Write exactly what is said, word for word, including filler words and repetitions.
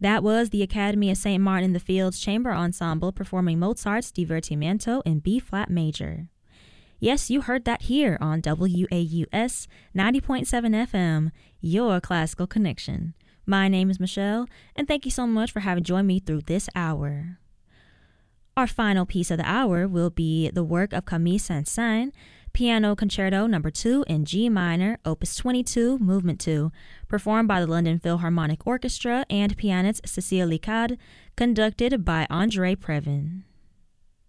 That was the Academy of Saint Martin in the Fields Chamber Ensemble performing Mozart's Divertimento in B-flat major. Yes, you heard that here on W A U S ninety point seven F M, your classical connection. My name is Michelle, and thank you so much for having joined me through this hour. Our final piece of the hour will be the work of Camille Saint-Saëns, Piano Concerto Number two in G minor, Opus twenty-two, Movement two, performed by the London Philharmonic Orchestra and pianist Cécile Licade, conducted by André Previn.